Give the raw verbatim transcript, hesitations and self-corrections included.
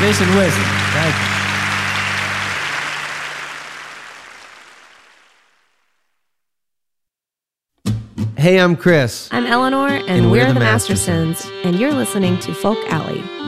Jason Wisdom. Thank you. Hey, I'm Chris. I'm Eleanor, and, And we're, we're the the Mastersons, and you're listening to Folk Alley.